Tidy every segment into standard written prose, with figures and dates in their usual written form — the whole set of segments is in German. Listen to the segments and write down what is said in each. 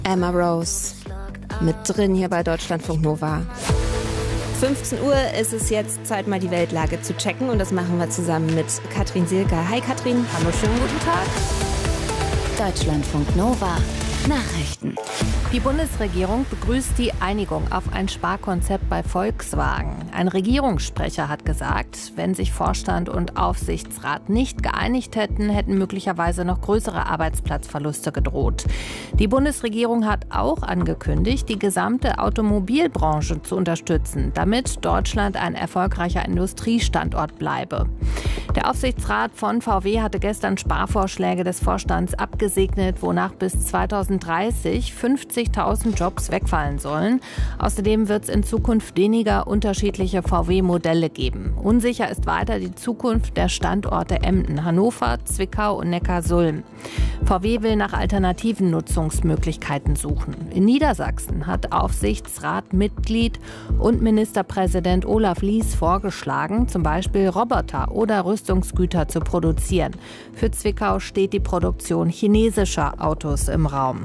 Emma Rose mit drin hier bei Deutschlandfunk Nova. 15 Uhr ist es jetzt Zeit, mal die Weltlage zu checken. Und das machen wir zusammen mit Katrin Silke. Hi Katrin, hallo, schönen guten Tag. Deutschlandfunk Nova. Nachrichten. Die Bundesregierung begrüßt die Einigung auf ein Sparkonzept bei Volkswagen. Ein Regierungssprecher hat gesagt, wenn sich Vorstand und Aufsichtsrat nicht geeinigt hätten, hätten möglicherweise noch größere Arbeitsplatzverluste gedroht. Die Bundesregierung hat auch angekündigt, die gesamte Automobilbranche zu unterstützen, damit Deutschland ein erfolgreicher Industriestandort bleibe. Der Aufsichtsrat von VW hatte gestern Sparvorschläge des Vorstands abgesegnet, wonach bis 2030 50.000 Jobs wegfallen sollen. Außerdem wird es in Zukunft weniger unterschiedliche VW-Modelle geben. Unsicher ist weiter die Zukunft der Standorte Emden, Hannover, Zwickau und Neckarsulm. VW will nach alternativen Nutzungsmöglichkeiten suchen. In Niedersachsen hat Aufsichtsratmitglied und Ministerpräsident Olaf Lies vorgeschlagen, zum Beispiel Roboter oder Rüstungsgüter zu produzieren. Für Zwickau steht die Produktion chinesischer Autos im Raum.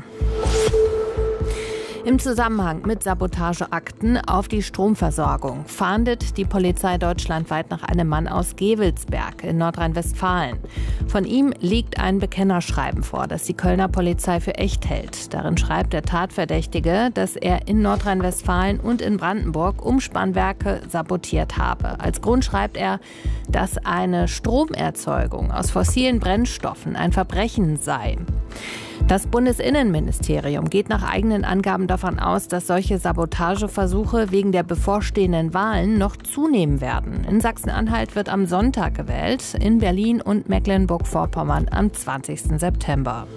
Im Zusammenhang mit Sabotageakten auf die Stromversorgung fahndet die Polizei deutschlandweit nach einem Mann aus Gevelsberg in Nordrhein-Westfalen. Von ihm liegt ein Bekennerschreiben vor, das die Kölner Polizei für echt hält. Darin schreibt der Tatverdächtige, dass er in Nordrhein-Westfalen und in Brandenburg Umspannwerke sabotiert habe. Als Grund schreibt er, dass eine Stromerzeugung aus fossilen Brennstoffen ein Verbrechen sei. Das Bundesinnenministerium geht nach eigenen Angaben davon aus, dass solche Sabotageversuche wegen der bevorstehenden Wahlen noch zunehmen werden. In Sachsen-Anhalt wird am Sonntag gewählt, in Berlin und Mecklenburg-Vorpommern am 20. September.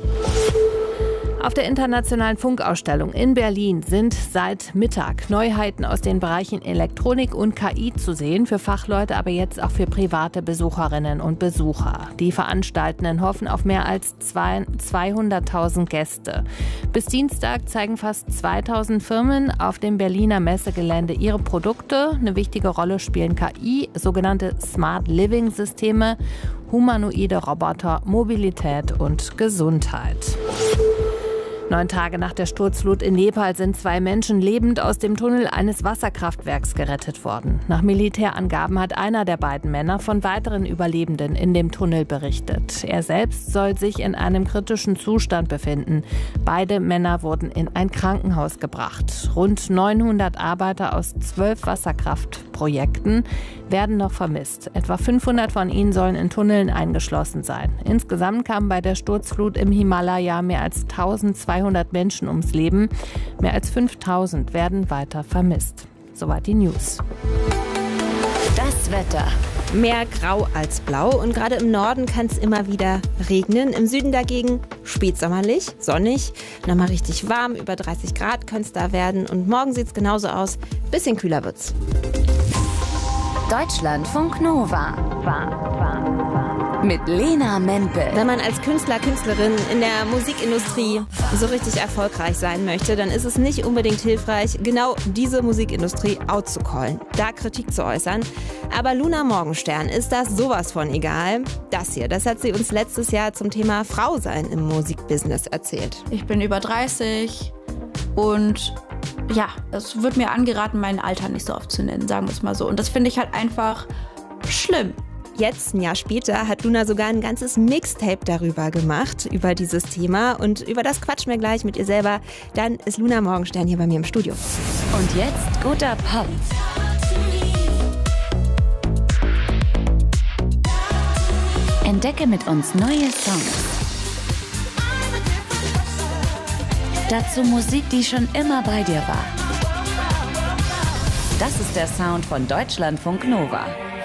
Auf der internationalen Funkausstellung in Berlin sind seit Mittag Neuheiten aus den Bereichen Elektronik und KI zu sehen, für Fachleute, aber jetzt auch für private Besucherinnen und Besucher. Die Veranstaltenden hoffen auf mehr als 200.000 Gäste. Bis Dienstag zeigen fast 2.000 Firmen auf dem Berliner Messegelände ihre Produkte. Eine wichtige Rolle spielen KI, sogenannte Smart Living Systeme, humanoide Roboter, Mobilität und Gesundheit. 9 Tage nach der Sturzflut in Nepal sind 2 Menschen lebend aus dem Tunnel eines Wasserkraftwerks gerettet worden. Nach Militärangaben hat einer der beiden Männer von weiteren Überlebenden in dem Tunnel berichtet. Er selbst soll sich in einem kritischen Zustand befinden. Beide Männer wurden in ein Krankenhaus gebracht. Rund 900 Arbeiter aus 12 Wasserkraftprojekten werden noch vermisst. Etwa 500 von ihnen sollen in Tunneln eingeschlossen sein. Insgesamt kamen bei der Sturzflut im Himalaya mehr als 1200 Menschen ums Leben. Mehr als 5000 werden weiter vermisst. Soweit die News. Das Wetter. Mehr grau als blau und gerade im Norden kann es immer wieder regnen. Im Süden dagegen spätsommerlich, sonnig, nochmal richtig warm, über 30 Grad könnte es da werden. Und morgen sieht es genauso aus, bisschen kühler wird's. Deutschlandfunk Nova. Mit Lena Mempel. Wenn man als Künstler, Künstlerin in der Musikindustrie so richtig erfolgreich sein möchte, dann ist es nicht unbedingt hilfreich, genau diese Musikindustrie outzucallen, da Kritik zu äußern. Aber Luna Morgenstern ist das sowas von egal. Das hier, das hat sie uns letztes Jahr zum Thema Frausein im Musikbusiness erzählt. Ich bin über 30 und ja, es wird mir angeraten, mein Alter nicht so oft zu nennen, sagen wir es mal so. Und das finde ich halt einfach schlimm. Jetzt, ein Jahr später, hat Luna sogar ein ganzes Mixtape darüber gemacht, über dieses Thema. Und über das quatschen wir gleich mit ihr selber. Dann ist Luna Morgenstern hier bei mir im Studio. Und jetzt guter Pop. Entdecke mit uns neue Songs. Dazu Musik, die schon immer bei dir war. Das ist der Sound von Deutschlandfunk Nova.